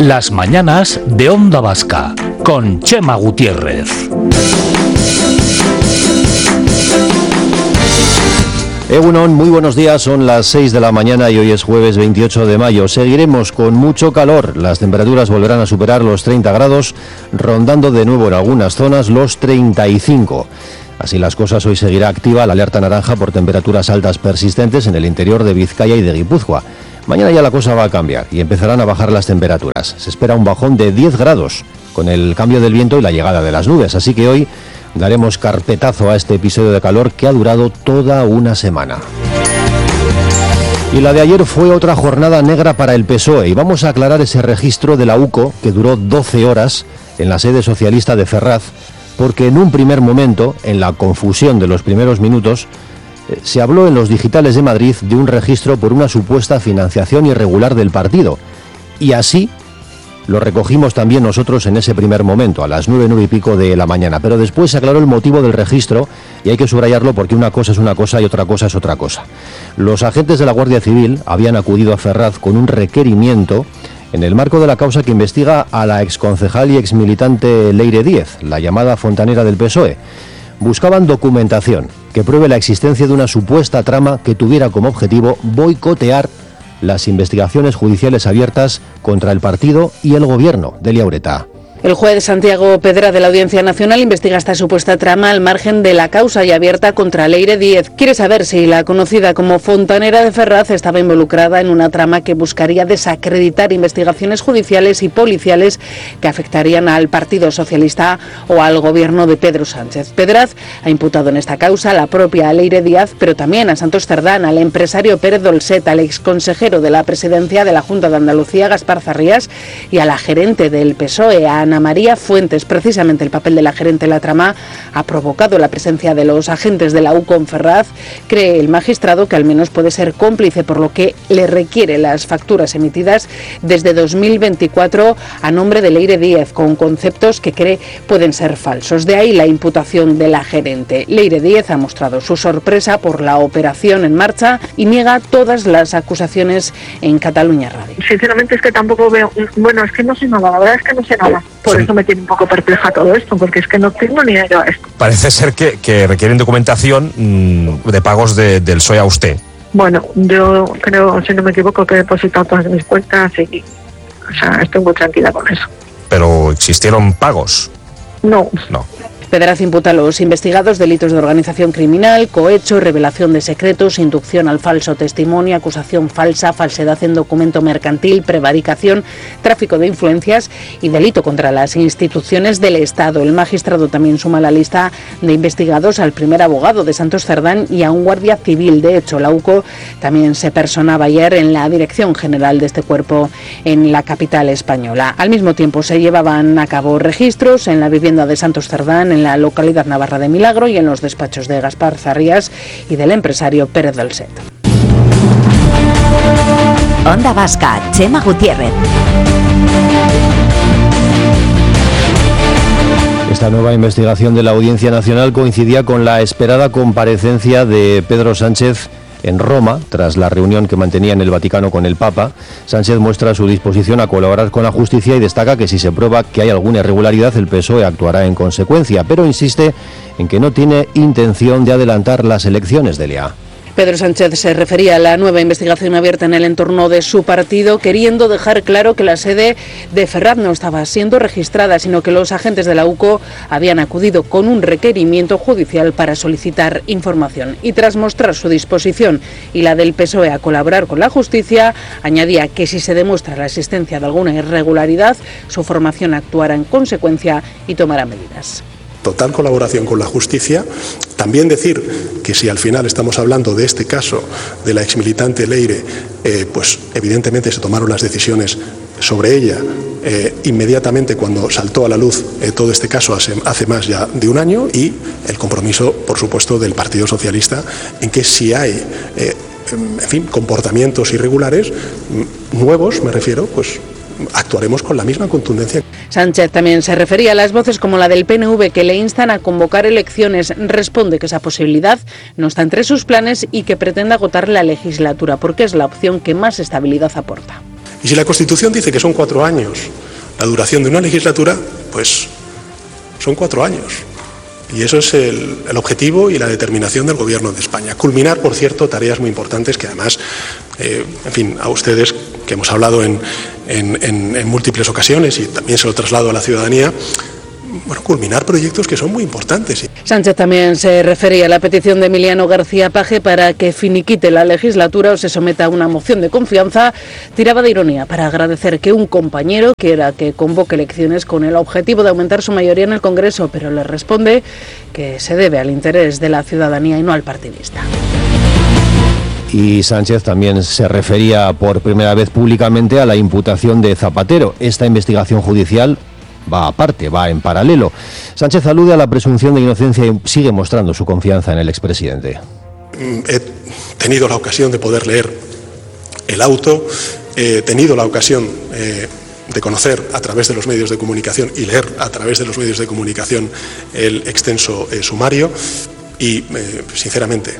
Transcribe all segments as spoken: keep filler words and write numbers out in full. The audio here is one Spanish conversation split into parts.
Las mañanas de Onda Vasca, con Chema Gutiérrez. Egunon, muy buenos días, son las seis de la mañana y hoy es jueves veintiocho de mayo. Seguiremos con mucho calor, las temperaturas volverán a superar los treinta grados, rondando de nuevo en algunas zonas los treinta y cinco. Así las cosas, hoy seguirá activa la alerta naranja por temperaturas altas persistentes en el interior de Vizcaya y de Guipúzcoa. Mañana ya la cosa va a cambiar y empezarán a bajar las temperaturas. Se espera un bajón de diez grados con el cambio del viento y la llegada de las nubes, así que hoy daremos carpetazo a este episodio de calor que ha durado toda una semana. Y la de ayer fue otra jornada negra para el P S O E y vamos a aclarar ese registro de la U C O que duró doce horas en la sede socialista de Ferraz, porque en un primer momento, en la confusión de los primeros minutos, eh, se habló en los digitales de Madrid de un registro por una supuesta financiación irregular del partido. Y así lo recogimos también nosotros en ese primer momento, a las nueve, nueve y pico de la mañana. Pero después se aclaró el motivo del registro y hay que subrayarlo porque una cosa es una cosa y otra cosa es otra cosa. Los agentes de la Guardia Civil habían acudido a Ferraz con un requerimiento en el marco de la causa que investiga a la exconcejal y exmilitante Leire Díez, la llamada fontanera del P S O E. Buscaban documentación que pruebe la existencia de una supuesta trama que tuviera como objetivo boicotear las investigaciones judiciales abiertas contra el partido y el gobierno. Delia Ureta. El juez Santiago Pedra de la Audiencia Nacional investiga esta supuesta trama al margen de la causa ya abierta contra Leire Díez. Quiere saber si la conocida como fontanera de Ferraz estaba involucrada en una trama que buscaría desacreditar investigaciones judiciales y policiales que afectarían al Partido Socialista o al gobierno de Pedro Sánchez. Pedraz ha imputado en esta causa a la propia Leire Díez, pero también a Santos Cerdán, al empresario Pérez Dolcet, al exconsejero de la presidencia de la Junta de Andalucía, Gaspar Zarrías, y a la gerente del P S O E, a Ana María Fuentes. Precisamente el papel de la gerente en la trama ha provocado la presencia de los agentes de la U C O en Ferraz. Cree el magistrado que al menos puede ser cómplice, por lo que le requiere las facturas emitidas desde dos mil veinticuatro a nombre de Leire Díez, con conceptos que cree pueden ser falsos. De ahí la imputación de la gerente. Leire Díez ha mostrado su sorpresa por la operación en marcha y niega todas las acusaciones en Cataluña Radio. Sinceramente es que tampoco veo, bueno, es que no sé nada, la verdad es que no sé nada. Por eso me tiene un poco perpleja todo esto, porque es que no tengo ni idea de esto. Parece ser que, que requieren documentación mmm, de pagos de, del P S O E a usted. Bueno, yo creo, si no me equivoco, que he depositado todas mis cuentas y, o sea, estoy muy tranquila con eso. ¿Pero existieron pagos? No. No. Pedraz imputa a los investigados delitos de organización criminal, cohecho, revelación de secretos, inducción al falso testimonio, acusación falsa, falsedad en documento mercantil, prevaricación, tráfico de influencias y delito contra las instituciones del Estado. El magistrado también suma a la lista de investigados al primer abogado de Santos Cerdán y a un guardia civil. De hecho, la U C O también se personaba ayer en la dirección general de este cuerpo en la capital española. Al mismo tiempo se llevaban a cabo registros en la vivienda de Santos Cerdán, en la localidad navarra de Milagro, y en los despachos de Gaspar Zarrías y del empresario Pérez Dolcet. Onda Vasca, Chema Gutiérrez. Esta nueva investigación de la Audiencia Nacional coincidía con la esperada comparecencia de Pedro Sánchez en Roma, tras la reunión que mantenía en el Vaticano con el Papa. Sánchez muestra su disposición a colaborar con la justicia y destaca que si se prueba que hay alguna irregularidad, el P S O E actuará en consecuencia, pero insiste en que no tiene intención de adelantar las elecciones de Lea. Pedro Sánchez se refería a la nueva investigación abierta en el entorno de su partido, queriendo dejar claro que la sede de Ferraz no estaba siendo registrada, sino que los agentes de la U C O habían acudido con un requerimiento judicial para solicitar información. Y tras mostrar su disposición y la del P S O E a colaborar con la justicia, añadía que si se demuestra la existencia de alguna irregularidad, su formación actuará en consecuencia y tomará medidas. Total colaboración con la justicia. También decir que si al final estamos hablando de este caso de la exmilitante Leire, eh, pues evidentemente se tomaron las decisiones sobre ella eh, inmediatamente cuando saltó a la luz eh, todo este caso hace, hace más ya de un año, y el compromiso, por supuesto, del Partido Socialista en que si hay eh, en fin, comportamientos irregulares nuevos, me refiero, pues actuaremos con la misma contundencia. Sánchez también se refería a las voces como la del P N V que le instan a convocar elecciones. Responde que esa posibilidad no está entre sus planes y que pretende agotar la legislatura porque es la opción que más estabilidad aporta. Y si la Constitución dice que son cuatro años la duración de una legislatura, pues son cuatro años. Y eso es el, el objetivo y la determinación del Gobierno de España. Culminar, por cierto, tareas muy importantes que además, eh, en fin, a ustedes, que hemos hablado en, en, en, en múltiples ocasiones y también se lo traslado a la ciudadanía, bueno, culminar proyectos que son muy importantes. Sánchez también se refería a la petición de Emiliano García Paje para que finiquite la legislatura o se someta a una moción de confianza. Tiraba de ironía para agradecer que un compañero quiera que convoque elecciones con el objetivo de aumentar su mayoría en el Congreso, pero le responde que se debe al interés de la ciudadanía y no al partidista. Y Sánchez también se refería por primera vez públicamente a la imputación de Zapatero. Esta investigación judicial va aparte, va en paralelo. Sánchez alude a la presunción de inocencia y sigue mostrando su confianza en el expresidente. He tenido la ocasión de poder leer el auto, he tenido la ocasión eh, de conocer a través de los medios de comunicación y leer a través de los medios de comunicación el extenso eh, sumario y, eh, sinceramente,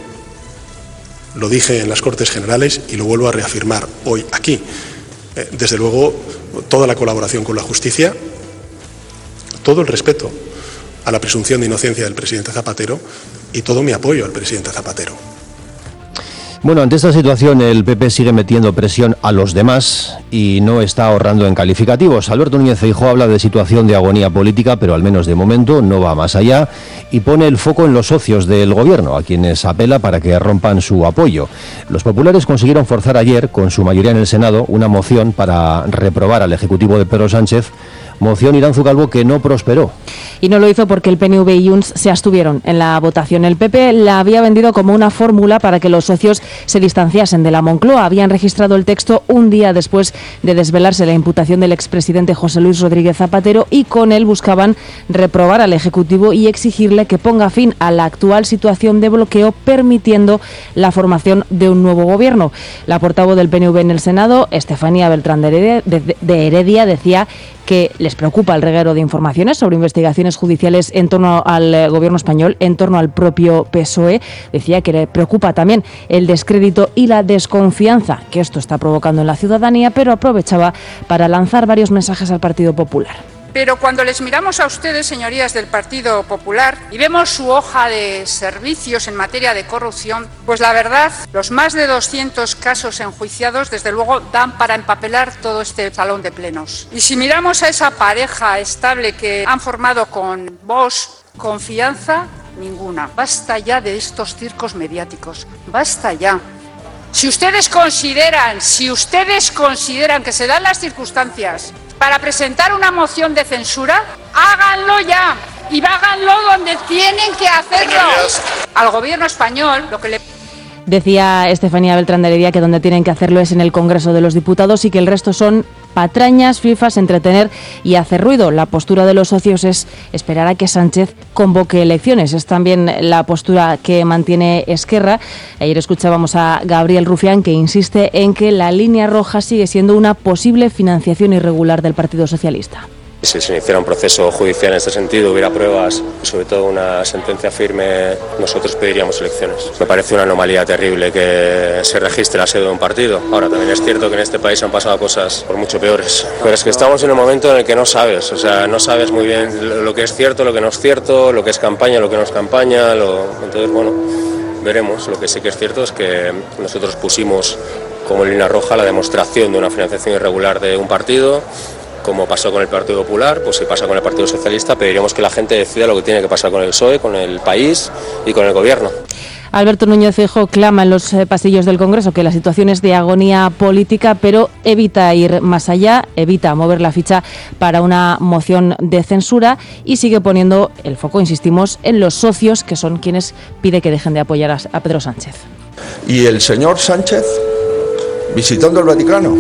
lo dije en las Cortes Generales y lo vuelvo a reafirmar hoy aquí. Eh, desde luego, toda la colaboración con la justicia, todo el respeto a la presunción de inocencia del presidente Zapatero y todo mi apoyo al presidente Zapatero. Bueno, ante esta situación el P P sigue metiendo presión a los demás y no está ahorrando en calificativos. Alberto Núñez Feijóo habla de situación de agonía política, pero al menos de momento no va más allá y pone el foco en los socios del gobierno, a quienes apela para que rompan su apoyo. Los populares consiguieron forzar ayer, con su mayoría en el Senado, una moción para reprobar al Ejecutivo de Pedro Sánchez, moción Iranzu Calvo que no prosperó. Y no lo hizo porque el P N V y Junts se abstuvieron en la votación. El P P la había vendido como una fórmula para que los socios se distanciasen de la Moncloa. Habían registrado el texto un día después de desvelarse la imputación del expresidente José Luis Rodríguez Zapatero y con él buscaban reprobar al Ejecutivo y exigirle que ponga fin a la actual situación de bloqueo, permitiendo la formación de un nuevo gobierno. La portavoz del P N V en el Senado, Estefanía Beltrán de Heredia, de, de Heredia decía que les preocupa el reguero de informaciones sobre investigaciones judiciales en torno al eh, gobierno español, en torno al propio P S O E. Decía que le preocupa también el descrédito y la desconfianza que esto está provocando en la ciudadanía, pero aprovechaba para lanzar varios mensajes al Partido Popular. Pero cuando les miramos a ustedes, señorías del Partido Popular, y vemos su hoja de servicios en materia de corrupción, pues la verdad, los más de doscientos casos enjuiciados, desde luego, dan para empapelar todo este salón de plenos. Y si miramos a esa pareja estable que han formado con Vox, confianza ninguna. Basta ya de estos circos mediáticos. Basta ya. Si ustedes consideran, si ustedes consideran que se dan las circunstancias para presentar una moción de censura, háganlo ya y háganlo donde tienen que hacerlo. Al gobierno español lo que le... Decía Estefanía Beltrán de Heredia que donde tienen que hacerlo es en el Congreso de los Diputados y que el resto son patrañas, fifas, entretener y hacer ruido. La postura de los socios es esperar a que Sánchez convoque elecciones. Es también la postura que mantiene Esquerra. Ayer escuchábamos a Gabriel Rufián, que insiste en que la línea roja sigue siendo una posible financiación irregular del Partido Socialista. Si se iniciara un proceso judicial en este sentido, hubiera pruebas y sobre todo una sentencia firme, nosotros pediríamos elecciones. Me parece una anomalía terrible que se registre la sede de un partido. Ahora, también es cierto que en este país han pasado cosas por mucho peores. Pero es que estamos en un momento en el que no sabes, o sea, no sabes muy bien lo que es cierto, lo que no es cierto, lo que es campaña, lo que no es campaña. Lo... Entonces, bueno, veremos. Lo que sí que es cierto es que nosotros pusimos como línea roja la demostración de una financiación irregular de un partido. Como pasó con el Partido Popular, pues si pasa con el Partido Socialista, pediríamos que la gente decida lo que tiene que pasar con el P S O E, con el país y con el gobierno. Alberto Núñez Feijóo clama en los pasillos del Congreso que la situación es de agonía política, pero evita ir más allá, evita mover la ficha para una moción de censura y sigue poniendo el foco, insistimos, en los socios, que son quienes pide que dejen de apoyar a, a Pedro Sánchez. Y el señor Sánchez visitando el Vaticano.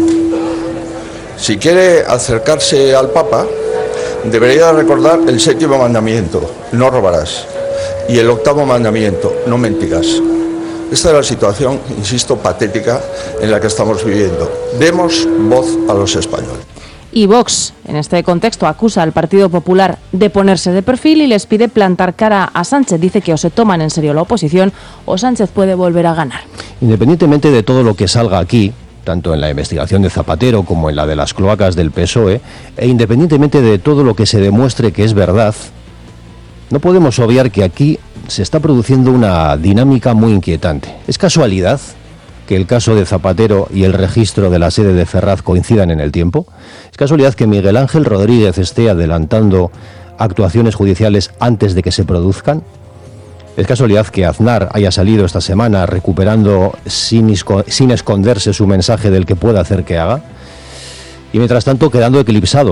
Si quiere acercarse al Papa, debería recordar el séptimo mandamiento, no robarás, y el octavo mandamiento, no mentirás. Esta es la situación, insisto, patética en la que estamos viviendo. Demos voz a los españoles. Y Vox, en este contexto, acusa al Partido Popular de ponerse de perfil y les pide plantar cara a Sánchez. Dice que o se toman en serio la oposición o Sánchez puede volver a ganar. Independientemente de todo lo que salga aquí, tanto en la investigación de Zapatero como en la de las cloacas del P S O E, e independientemente de todo lo que se demuestre que es verdad, no podemos obviar que aquí se está produciendo una dinámica muy inquietante. ¿Es casualidad que el caso de Zapatero y el registro de la sede de Ferraz coincidan en el tiempo? ¿Es casualidad que Miguel Ángel Rodríguez esté adelantando actuaciones judiciales antes de que se produzcan? ¿Es casualidad que Aznar haya salido esta semana recuperando sin, sin esconderse su mensaje del que pueda hacer que haga? Y mientras tanto quedando eclipsado